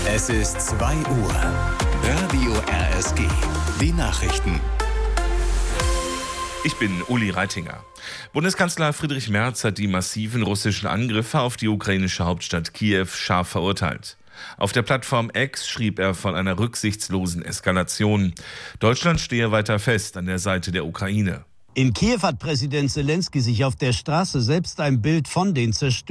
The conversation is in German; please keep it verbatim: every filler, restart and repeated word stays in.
Es ist zwei Uhr. Radio R S G. Die Nachrichten. Ich bin Uli Reitinger. Bundeskanzler Friedrich Merz hat die massiven russischen Angriffe auf die ukrainische Hauptstadt Kiew scharf verurteilt. Auf der Plattform X schrieb er von einer rücksichtslosen Eskalation. Deutschland stehe weiter fest an der Seite der Ukraine. In Kiew hat Präsident Selenskyj sich auf der Straße selbst ein Bild von den Zerstörungen